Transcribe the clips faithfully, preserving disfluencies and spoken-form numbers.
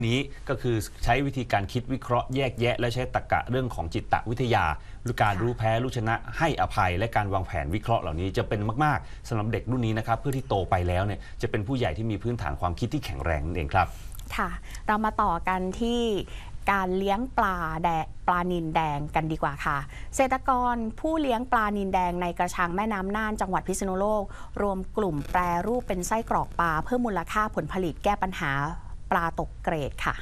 นี้ก็คือใช้วิธีการคิดวิเคราะห์แยกแยะและใช้ตรรกะเรื่องของจิตวิทยาการรู้แพ้รู้ชนะให้อภัยและการวางแผนวิเคราะห์เหล่านี้จะเป็นมากๆสำหรับเด็กรุ่นนี้นะครับเพื่อที่โตไปแล้วเนี่ยจะเป็นผู้ใหญ่ที่มีพื้นฐานความคิดที่แข็งแรงนั่นเองครับค่ะเรามาต่อกันที่การเลี้ยงปลาแดงปลานิลแดงกันดีกว่าค่ะเกษตรกรผู้เลี้ยงปลานิลแดงในกระชังแม่น้ำน่านจังหวัดพิษณุโลกรวมกลุ่มแปรรูปเป็นไส้กรอกปลาเพิ่มมูลค่าผลผลิตแก้ปัญหาปลาตกเกรดค่ะ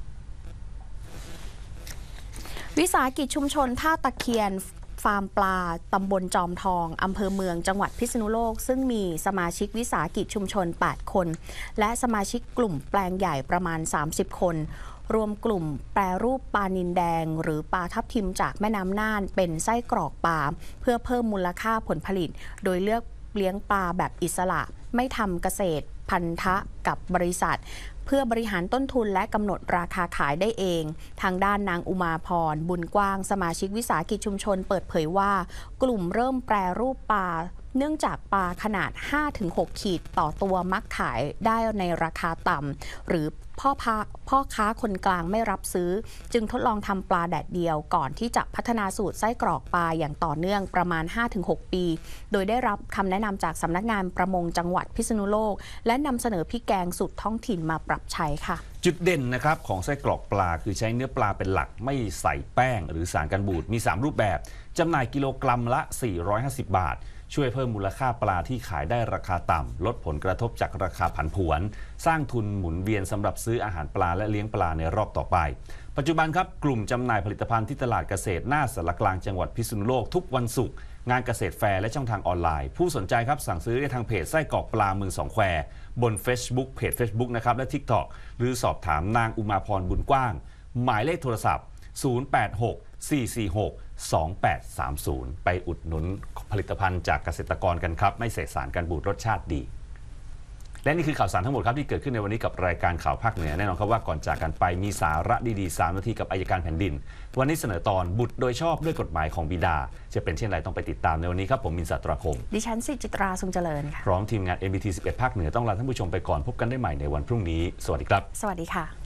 วิสาหกิจชุมชนท่าตะเคียนฟาร์มปลาตำบลจอมทองอำเภอเมืองจังหวัดพิษณุโลกซึ่งมีสมาชิกวิสาหกิจชุมชนแปดคนและสมาชิกกลุ่มแปลงใหญ่ประมาณสามสิบคนรวมกลุ่มแปรรูปปลานิลแดงหรือปลาทับทิมจากแม่น้ำน่านเป็นไส้กรอกปลาเพื่อเพิ่มมูลค่าผลผลิตโดยเลือกเลี้ยงปลาแบบอิสระไม่ทำเกษตรพันธะกับบริษัทเพื่อบริหารต้นทุนและกำหนดราคาขายได้เองทางด้านนางอุมาพรบุญกว้างสมาชิกวิสาหกิจชุมชนเปิดเผยว่ากลุ่มเริ่มแปรรูปปลาเนื่องจากปลาขนาด ห้าถึงหก ขีดต่อตัวมักขายได้ในราคาต่ำหรือพ่อพาพ่อค้าคนกลางไม่รับซื้อจึงทดลองทำปลาแดดเดียวก่อนที่จะพัฒนาสูตรไส้กรอกปลาอย่างต่อเนื่องประมาณ ห้าถึงหก ปีโดยได้รับคำแนะนำจากสำนักงานประมงจังหวัดพิษณุโลกและนำเสนอพริกแกงสูตรท้องถิ่นมาปรับใช้ค่ะจุดเด่นนะครับของไส้กรอกปลาคือใช้เนื้อปลาเป็นหลักไม่ใส่แป้งหรือสารกันบูดมีสามรูปแบบจำหน่ายกิโลกรัมละสี่ร้อยห้าสิบบาทช่วยเพิ่มมูลค่าปลาที่ขายได้ราคาต่ำลดผลกระทบจากราคาผันผวนสร้างทุนหมุนเวียนสำหรับซื้ออาหารปลาและเลี้ยงปลาในรอบต่อไปปัจจุบันครับกลุ่มจำหน่ายผลิตภัณฑ์ที่ตลาดเกษตรหน้าสารกลางจังหวัดพิษณุโลกทุกวันศุกร์งานเกษตรแฟร์และช่องทางออนไลน์ผู้สนใจครับสั่งซื้อได้ทางเพจไส้กรอกปลาเมืองสองแควบน Facebook เพจ Facebook นะครับและ TikTok หรือสอบถามนางอุมาพรบุญกว้างหมายเลขโทรศัพท์ศูนย์ แปด หก สี่ สี่ หก สอง แปด สาม ศูนย์ไปอุดหนุนผลิตภัณฑ์จากเกษตรกรกันครับไม่ใส่สารกันบูดรสชาติดีและนี่คือข่าวสารทั้งหมดครับที่เกิดขึ้นในวันนี้กับรายการข่าวภาคเหนือแน่นอนครับว่าก่อนจากกันไปมีสาระดีๆสามนาทีกับอัยการแผ่นดินวันนี้เสนอตอนบุตรโดยชอบด้วยกฎหมายของบิดาจะเป็นเช่นไรต้องไปติดตามในวันนี้ครับผมมินทร์ สัตราคมดิฉันสิจิตราทรงเจริญค่ะพร้อมทีมงาน เอ็ม บี ที สิบเอ็ด ภาคเหนือต้องลาท่านผู้ชมไปก่อนพบกันได้ใหม่ในวันพรุ่งนี้สวัสดีครับสวัสดีค่ะ